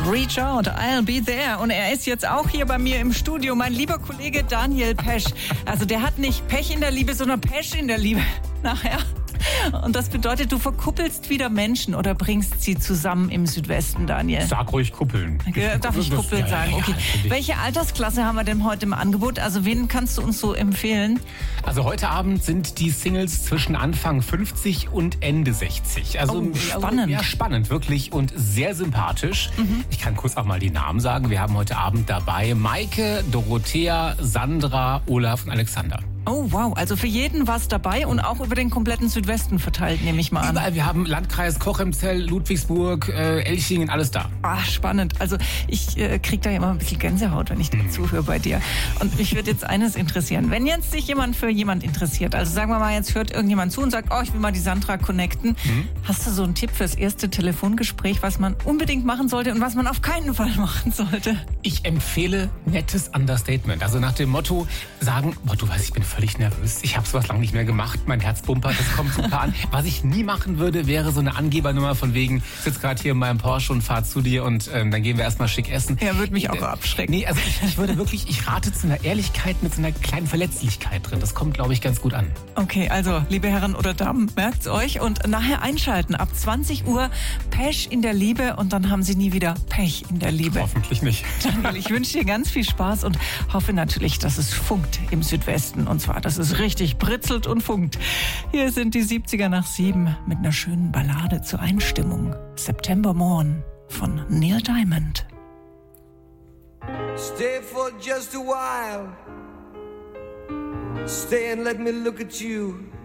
Reach out, I'll be there. Und er ist jetzt auch hier bei mir im Studio, mein lieber Kollege Daniel Pesch. Also der hat nicht Pech in der Liebe, sondern Pesch in der Liebe. Nachher. Und das bedeutet, du verkuppelst wieder Menschen oder bringst sie zusammen im Südwesten, Daniel? Sag ruhig kuppeln. Darf ich kuppeln sagen? Okay. Welche Altersklasse haben wir denn heute im Angebot? Also wen kannst du uns so empfehlen? Also heute Abend sind die Singles zwischen Anfang 50 und Ende 60. Also spannend. Ja, spannend, wirklich und sehr sympathisch. Ich kann kurz auch mal die Namen sagen. Wir haben heute Abend dabei Maike, Dorothea, Sandra, Olaf und Alexander. Oh wow, also für jeden was dabei und auch über den kompletten Südwesten verteilt, nehme ich mal an. Überall, wir haben Landkreis Cochem-Zell, Ludwigsburg, Elchingen, alles da. Ach, spannend. Also ich kriege da immer ein bisschen Gänsehaut, wenn ich dir zuhöre bei dir. Und mich würde jetzt eines interessieren. Wenn jetzt sich jemand für jemand interessiert, also sagen wir mal, jetzt hört irgendjemand zu und sagt, oh, ich will mal die Sandra connecten. Hast du so einen Tipp fürs erste Telefongespräch, was man unbedingt machen sollte und was man auf keinen Fall machen sollte? Ich empfehle nettes Understatement. Also nach dem Motto sagen, boah, du weißt, ich bin völlig nervös. Ich habe sowas lange nicht mehr gemacht. Mein Herz pumpert, das kommt super an. Was ich nie machen würde, wäre so eine Angebernummer von wegen, ich sitze gerade hier in meinem Porsche und fahre zu dir und dann gehen wir erstmal schick essen. Ja, würde mich auch abschrecken. Nee, also ich würde wirklich, ich rate zu einer Ehrlichkeit mit so einer kleinen Verletzlichkeit drin. Das kommt, glaube ich, ganz gut an. Okay, also liebe Herren oder Damen, merkt's euch und nachher einschalten. Ab 20 Uhr Pech in der Liebe und dann haben Sie nie wieder Pech in der Liebe. Hoffentlich nicht. Daniel, ich wünsche dir ganz viel Spaß und hoffe natürlich, dass es funkt im Südwesten. Und zwar, dass es richtig britzelt und funkt. Hier sind die 70er/7 mit einer schönen Ballade zur Einstimmung. September Morn von Neil Diamond. Stay for just a while. Stay and let me look at you.